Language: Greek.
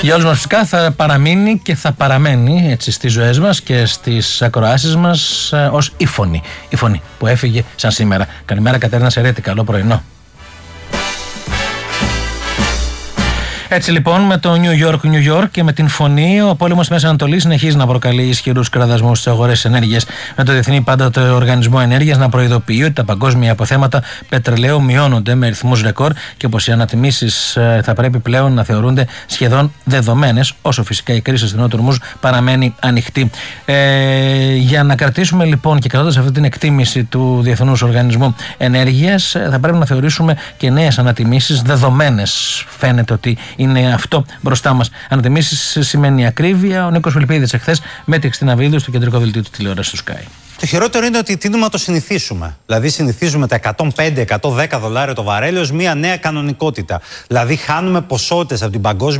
Για όλους μας φυσικά θα παραμείνει και θα παραμένει έτσι στις ζωές μας και στις ακροάσεις μας ως η φωνή. Η φωνή που έφυγε σαν σήμερα. Καλημέρα Κατερίνα Σερέτη, καλό πρωινό. Έτσι λοιπόν, με το New York και με την φωνή, ο πόλεμος στη Μέση Ανατολή συνεχίζει να προκαλεί ισχυρούς κραδασμούς στις αγορές ενέργειας. Με το Διεθνή πάντοτε Οργανισμό Ενέργειας να προειδοποιεί ότι τα παγκόσμια αποθέματα πετρελαίου μειώνονται με ρυθμούς ρεκόρ και πως οι ανατιμήσεις θα πρέπει πλέον να θεωρούνται σχεδόν δεδομένες, όσο φυσικά η κρίση στην Ορμούζ παραμένει ανοιχτή. Για να κρατήσουμε λοιπόν και κρατώντας αυτή την εκτίμηση του Διεθνούς Οργανισμού Ενέργειας, θα πρέπει να θεωρήσουμε και νέες ανατιμήσεις δεδομένες. Φαίνεται ότι είναι αυτό μπροστά μας. Ανατιμήσεις σημαίνει ακρίβεια. Ο Νίκος Φιλιππίδης εχθές μέτρηξε την Αβίδου στο κεντρικό δελτίο του τηλεόρασης του Sky. Το χειρότερο είναι ότι τείνουμε να το συνηθίσουμε. Δηλαδή, συνηθίζουμε τα 105-110 δολάρια το βαρέλι ως μια νέα κανονικότητα. Δηλαδή, χάνουμε ποσότητες από την παγκόσμια